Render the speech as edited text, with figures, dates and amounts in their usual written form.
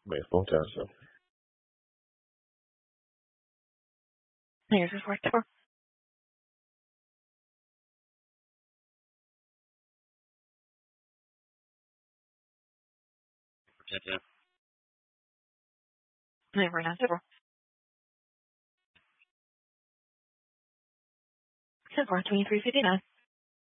美丰加上 Here's his work for. Never answer. His work 2359.